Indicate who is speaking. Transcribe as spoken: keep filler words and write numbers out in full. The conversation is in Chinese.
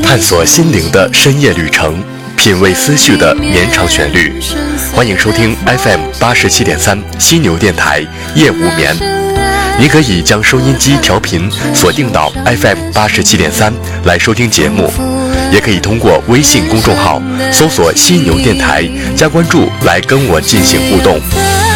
Speaker 1: 探索心灵的深夜旅程，品味思绪的绵长旋律。欢迎收听 F M 八十七点三犀牛电台夜无眠。你可以将收音机调频锁定到 F M 八十七点三来收听节目，也可以通过微信公众号搜索犀牛电台加关注来跟我进行互动。